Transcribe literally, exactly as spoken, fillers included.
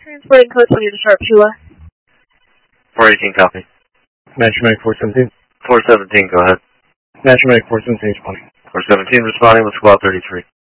Transporting code twenty to Sharp Shula. four eighteen, copy. National four seventeen. four seventeen, go ahead. National four seventeen, twenty. four seventeen responding with squad thirty-three.